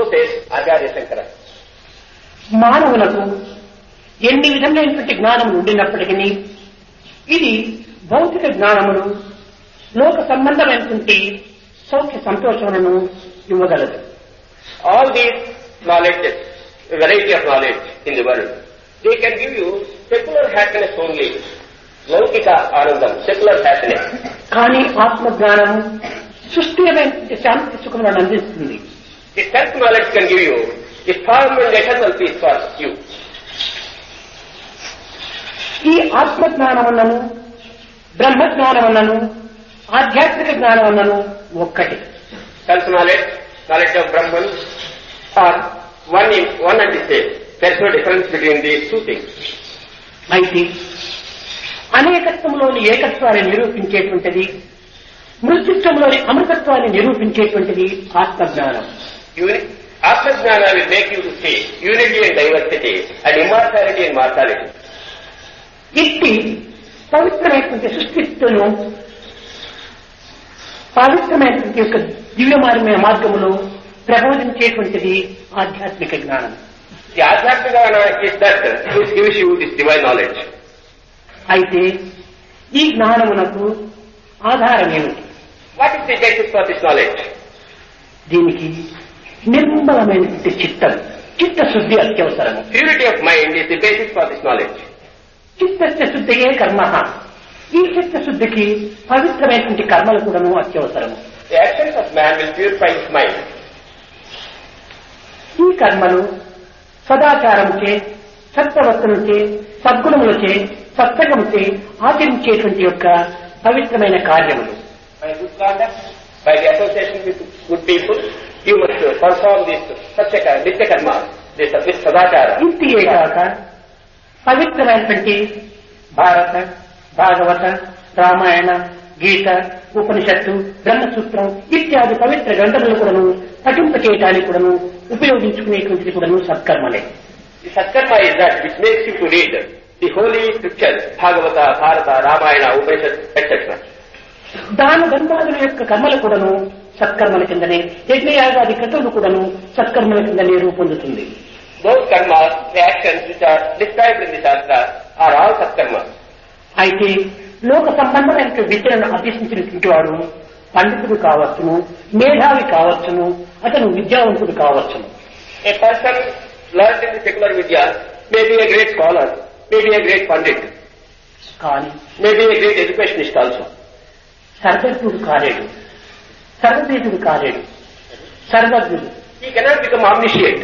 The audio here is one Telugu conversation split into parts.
says Acharya Shankara. మానవులకు ఎన్ని విధమైనటువంటి జ్ఞానం ఉండినప్పటికీ ఇది భౌతిక జ్ఞానమును లోక సంబంధమైనటువంటి సౌఖ్య సంతోషములను ఇవ్వగలదు. All these knowledges, variety of knowledge in the world, they can give you secular happiness only. లౌకిక ఆనందం, సెక్యులర్ హ్యాపీనెస్. కానీ ఆత్మజ్ఞానము సృష్టిమైనటువంటి శాంతి సుఖములను అందిస్తుంది. The self knowledge can give you the firm and eternal piece for you. ఈ ఆత్మజ్ఞానములను బ్రహ్మజ్ఞానములను ఆధ్యాత్మిక జ్ఞానములను ఒక్కటి. Self knowledge, knowledge of Brahman are one and the same. There is no difference between these two things. అయితే అనేకత్వంలోని ఏకత్వాన్ని నిరూపించేటువంటిది, మృత్యుత్వంలోని అమృతత్వాన్ని నిరూపించేటువంటిది ఆత్మజ్ఞానం. ఆత్మజ్ఞానం will make you to see unity and diversity and immortality and mortality. ఇట్టి పవిత్రమైనటువంటి సృష్టిత్తును పవిత్రమైనటువంటి యొక్క దివ్యమార్గమైన మార్గములో ప్రబోధించేటువంటిది ఆధ్యాత్మిక జ్ఞానం. The ఆధ్యాత్మిక జ్ఞానం is that which gives you this divine knowledge. అయితే ఈ జ్ఞానమునకు ఆధారం ఏమిటి? What is the basis for this knowledge? దీనికి నిర్మలమైనటువంటి చిత్తశుద్ధి అత్యవసరము. Purity of mind is the basis for this knowledge. చిత్తస్య శుద్ధియే కర్మ. ఈ చిత్తశుద్ధికి పవిత్రమైనటువంటి కర్మలు కూడాను అత్యవసరము. The actions of man will purify his mind. ఈ కర్మలు సదాచారముచే, సత్ప్రవర్తనచే, సద్గుణములచే, సత్సంగముచే ఆచరించేటువంటి యొక్క పవిత్రమైన కార్యములు. By good conduct, by the association with good people, you must perform this nitya karma, this sadachara. ఇంటియే కాక పవిత్రమైనటువంటి భారత, భాగవత, రామాయణ, గీత, ఉపనిషత్తు, బ్రహ్మసూత్రం ఇత్యాది పవిత్ర గ్రంథములు కూడాను పఠింపచేయటానికి కూడాను ఉపయోగించుకునేటువంటిది కూడాను సత్కర్మలే. The సత్కర్మ is that which makes you to read the holy scriptures, భాగవత, భారత, రామాయణ, ఉపనిషత్ etc. దాన ధర్మాదుల యొక్క కర్మలు కూడాను సత్కర్మల కిందనే, యజ్ఞయాగాది క్రతువులు కూడాను సత్కర్మల కిందనే రూపొందుతుంది. Those karmas, the actions which are described in the Shastra are all సత్కర్మ. అయితే లోక సంబంధమైన విద్యలను అభ్యసించినటువంటి వాడు పండితుడు కావచ్చును, మేధావి కావచ్చును, అతను విద్యావంతుడు కావచ్చును. A person learned in the secular vidya may be a great scholar, may be a great pandit, కానీ may be a great educationist also. సర్వజ్ఞుడు కాలేడు, సర్వదేశుడు కాలేడు, సర్వజ్ఞుడు. He cannot become omniscient.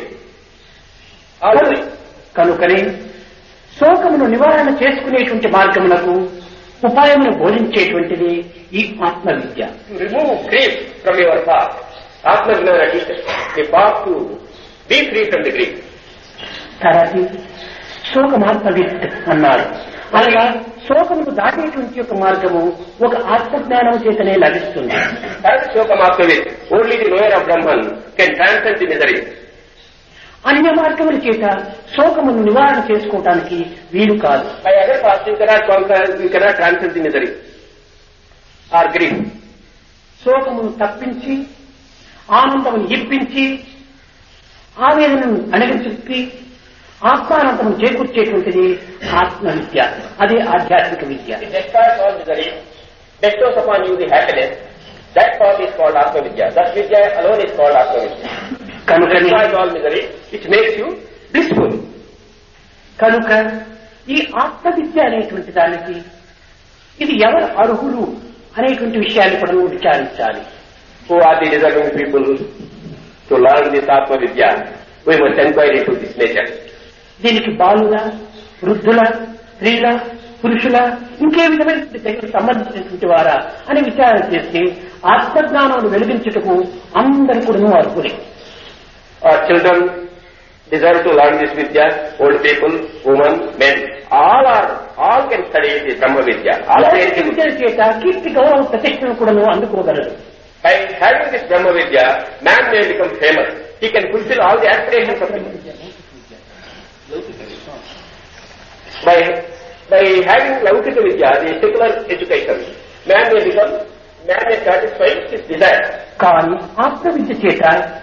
కనుకనే శోకమును నివారణ చేసుకునేటువంటి మార్గములకు ఉపాయమును బోధించేటువంటిది ఈ ఆత్మ విద్య. Remove grief from your path. Atmajnana teaches the path to be free from the grief. తరతి శోకమాత్మవిత్ అన్నారు. అనగా శోకమును దాటేటువంటి యొక్క మార్గము ఒక ఆత్మజ్ఞానం చేతనే లభిస్తుంది. That శోకమాత్మవిత్, only the knower of Brahman can transcend the misery. అన్య మార్గముల చేత శోకమును నివారణ చేసుకోవటానికి వీలు కాదు. By other paths you cannot conquer, you cannot transcend the misery or grief. శోకమును తప్పించి ఆనందమును ఇప్పించి ఆవేదనను అణగచెప్పి ఆత్మానందమును చేకూర్చేటువంటిది ఆత్మ విద్య. అదే ఆధ్యాత్మిక విద్య. It destroys all misery, bestows upon you the happiness. That path is called Atma Vidya. That Vidya alone is called Atma Vidya. కనుక destroys all misery, which makes you blissful. కనుక ఈ ఆత్మ విద్య అనేటువంటి దానికి ఇది ఎవరు అర్హులు అనేటువంటి విషయాన్ని కూడా విచారించాలి. Who are the deserving people to learn this Atma Vidya? We must inquire into this nature. దీనికి బాలుల, వృద్ధుల, స్త్రీల, పురుషుల, ఇంకే విధమైన సంబంధించినటువంటి వారా అని విచారణ చేస్తే ఆత్మజ్ఞానం వెలిగించుటకు అందరూ కూడా అర్హులే. Children deserve to learn this Vidya. Old people, women, men, all can study the Brahma Vidya. All విద్య చేత కీర్తి గౌరవ ప్రతిష్టను కూడా అందుకోగలరు. By having this Brahma Vidya, man may become famous. He can fulfill all the aspirations of him. By having Laukika Vidya, the secular education, man may satisfy his desire. కానీ ఆత్మ విద్య చేత